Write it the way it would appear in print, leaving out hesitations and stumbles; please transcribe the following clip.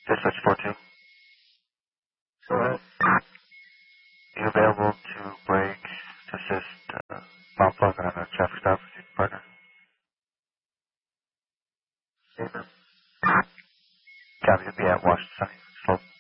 Dispatch 42. Are you available to break to assist bomb plug on a traffic stop with your partner? Copy, you'll be at Washington Slope.